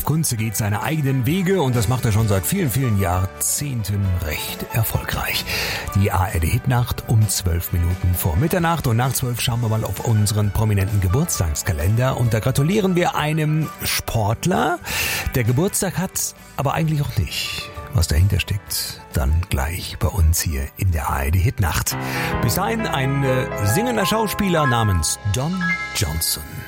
Kunze geht seine eigenen Wege und das macht er schon seit vielen, vielen Jahrzehnten recht erfolgreich. Die ARD-Hitnacht um 12 Minuten vor Mitternacht und nach 12 schauen wir mal auf unseren prominenten Geburtstagskalender und da gratulieren wir einem Sportler, der Geburtstag hat, aber eigentlich auch nicht. Was dahinter steckt, dann gleich bei uns hier in der ARD-Hitnacht. Bis dahin ein singender Schauspieler namens Don Johnson.